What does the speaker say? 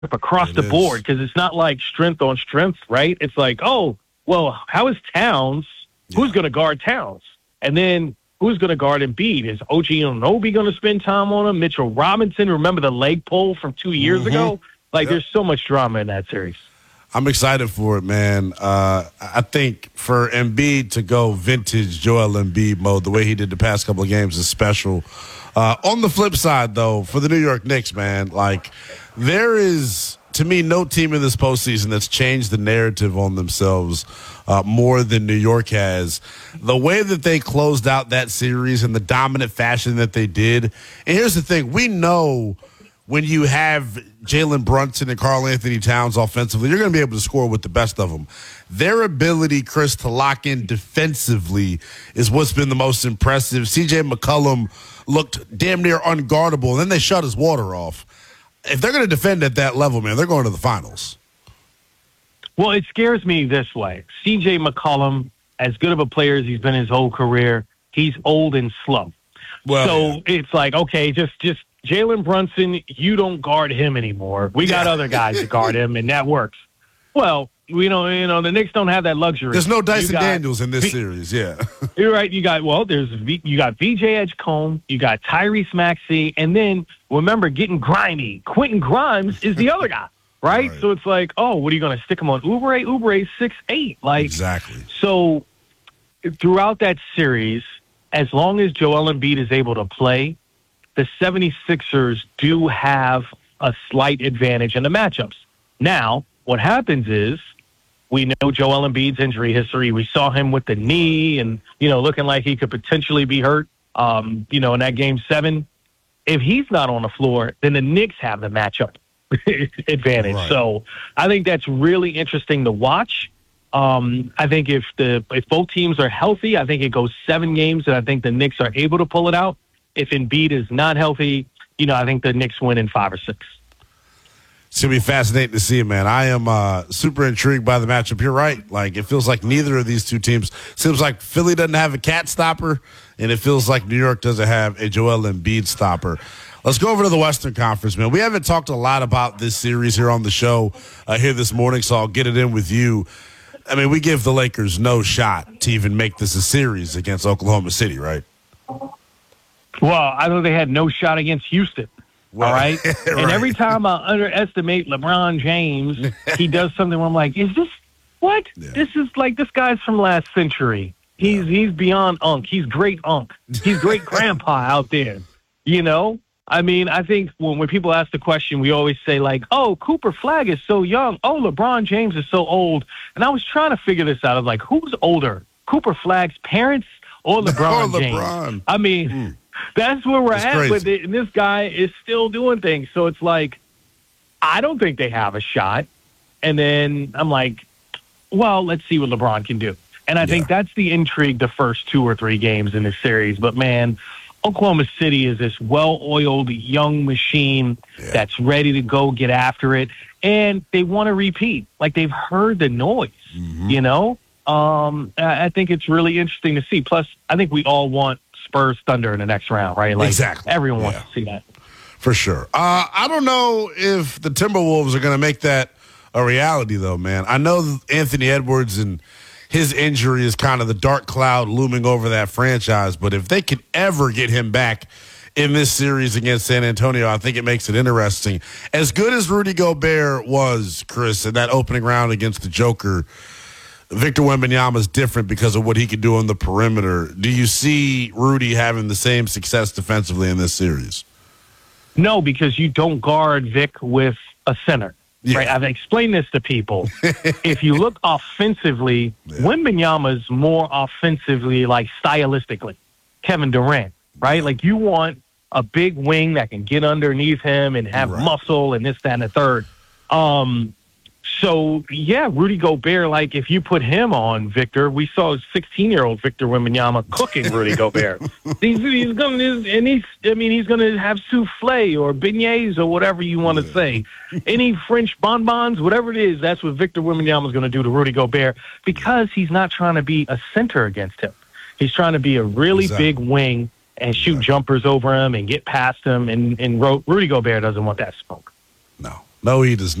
across the board because it's not like strength on strength, right? It's like, oh, well, how is Towns? Who's going to guard Towns? And then who's going to guard Embiid? Is OG Anunoby going to spend time on him? Mitchell Robinson, remember the leg pull from 2 years ago? Like, there's so much drama in that series. I'm excited for it, man. I think for Embiid to go vintage Joel Embiid mode, the way he did the past couple of games is special. On the flip side, though, for the New York Knicks, man, like there is, to me, no team in this postseason that's changed the narrative on themselves more than New York has. The way that they closed out that series in the dominant fashion that they did. And here's the thing. We know when you have Jalen Brunson and Karl Anthony Towns offensively, you're going to be able to score with the best of them. Their ability, Chris, to lock in defensively is what's been the most impressive. C.J. McCollum looked damn near unguardable, and then they shut his water off. If they're going to defend at that level, man, they're going to the finals. Well, it scares me this way. C.J. McCollum, as good of a player as he's been his whole career, he's old and slow. Well, so it's like, okay, just Jalen Brunson, you don't guard him anymore. We got other guys to guard him, and that works. Well, you know, the Knicks don't have that luxury. There's no Dyson Daniels in this series, yeah. You're right. You got VJ Edgecombe, you got Tyrese Maxey, and then remember getting grimy. Quentin Grimes is the other guy, right? So it's like, oh, what are you going to stick him on Oubre? Oubre's 6'8". Like, exactly. So throughout that series, as long as Joel Embiid is able to play, the 76ers do have a slight advantage in the matchups. Now, what happens is we know Joel Embiid's injury history. We saw him with the knee and, looking like he could potentially be hurt, in that Game 7. If he's not on the floor, then the Knicks have the matchup advantage. Right. So I think that's really interesting to watch. I think if both teams are healthy, I think it goes 7 games, and I think the Knicks are able to pull it out. If Embiid is not healthy, I think the Knicks win in 5 or 6. It's going to be fascinating to see, man. I am super intrigued by the matchup. You're right. Like, it feels like neither of these two teams. Seems like Philly doesn't have a cat stopper, and it feels like New York doesn't have a Joel Embiid stopper. Let's go over to the Western Conference, man. We haven't talked a lot about this series here on the show here this morning, so I'll get it in with you. I mean, we give the Lakers no shot to even make this a series against Oklahoma City, right? Well, I know they had no shot against Houston. Well, all right? Right. And every time I underestimate LeBron James, he does something where I'm like, is this what? Yeah. This is like, this guy's from last century. He's beyond Unk. He's great Unk. He's great grandpa out there. I mean, I think when people ask the question, we always say like, oh, Cooper Flagg is so young. Oh, LeBron James is so old. And I was trying to figure this out. I was like, who's older, Cooper Flagg's parents or LeBron James? I mean, that's where we're at with it. And this guy is still doing things. So it's like, I don't think they have a shot. And then I'm like, well, let's see what LeBron can do. And I think that's the intrigue the first 2 or 3 games in this series. But, man, Oklahoma City is this well-oiled young machine that's ready to go get after it. And they want to repeat. Like, they've heard the noise, I think it's really interesting to see. Plus, I think we all want Spurs Thunder in the next round, right? Like, exactly. Everyone wants to see that. For sure. I don't know if the Timberwolves are going to make that a reality, though, man. I know Anthony Edwards and his injury is kind of the dark cloud looming over that franchise, but if they could ever get him back in this series against San Antonio, I think it makes it interesting. As good as Rudy Gobert was, Chris, in that opening round against the Joker, Victor Wembanyama is different because of what he can do on the perimeter. Do you see Rudy having the same success defensively in this series? No, because you don't guard Vic with a center. Yeah. Right? I've explained this to people. If you look offensively, Wembanyama's more offensively, like stylistically, Kevin Durant, right? Like you want a big wing that can get underneath him and have muscle and this, that, and the third. So, Rudy Gobert, like if you put him on Victor, we saw 16-year-old Victor Wembanyama cooking Rudy Gobert. He's going to have souffle or beignets or whatever you want to say. Any French bonbons, whatever it is, that's what Victor Wembanyama is going to do to Rudy Gobert because he's not trying to be a center against him. He's trying to be a really big wing and shoot jumpers over him and get past him, and Rudy Gobert doesn't want that smoke. No. No, he does